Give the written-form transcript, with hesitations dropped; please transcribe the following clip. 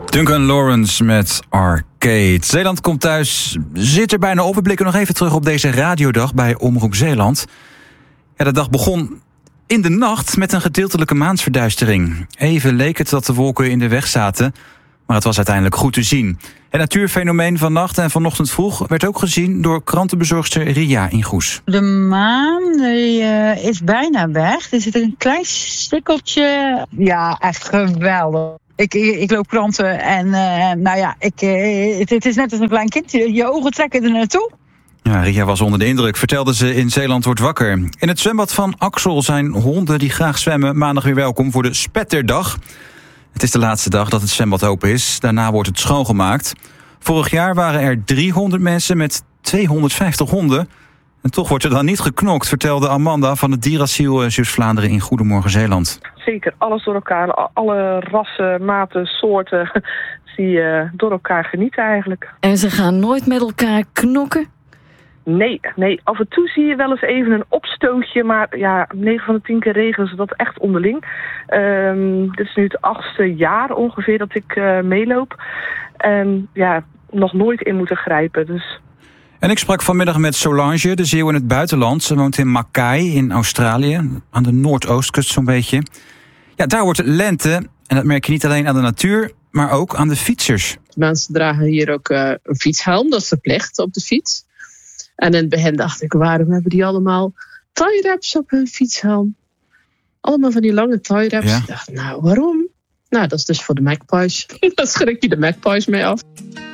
Duncan Lawrence met Arcade. Zeeland komt thuis, zit er bijna op. We blikken nog even terug op deze radiodag bij Omroep Zeeland. Ja, de dag begon in de nacht met een gedeeltelijke maansverduistering. Even leek het dat de wolken in de weg zaten, maar het was uiteindelijk goed te zien. Het natuurfenomeen van nacht en vanochtend vroeg werd ook gezien door krantenbezorgster Ria in Goes. De maan is bijna weg. Er zit een klein stikkeltje. Ja, echt geweldig. Ik loop kranten en het is net als een klein kind. Je ogen trekken er naartoe. Ja, Ria was onder de indruk, vertelde ze in Zeeland wordt wakker. In het zwembad van Axel zijn honden die graag zwemmen maandag weer welkom voor de Spetterdag. Het is de laatste dag dat het zwembad open is. Daarna wordt het schoongemaakt. Vorig jaar waren er 300 mensen met 250 honden. En toch wordt er dan niet geknokt, vertelde Amanda van het dierasiel Zuid-Vlaanderen in Goedemorgen Zeeland. Zeker, alles door elkaar. Alle rassen, maten, soorten die door elkaar genieten eigenlijk. En ze gaan nooit met elkaar knokken? Nee. Af en toe zie je wel eens even een opstootje, maar ja, 9 van de 10 keer regelen ze dat echt onderling. Dit is nu het 8e jaar ongeveer dat ik meeloop. En ja, nog nooit in moeten grijpen, dus... En ik sprak vanmiddag met Solange, de zeeuw in het buitenland. Ze woont in Mackay in Australië, aan de noordoostkust zo'n beetje. Ja, daar wordt het lente en dat merk je niet alleen aan de natuur, maar ook aan de fietsers. Mensen dragen hier ook een fietshelm, dat is verplicht op de fiets. En in het begin dacht ik, waarom hebben die allemaal tie wraps op hun fietshelm? Allemaal van die lange tie wraps. Ja. Ik dacht, nou waarom? Nou, dat is dus voor de magpies. Daar schrik je de magpies mee af.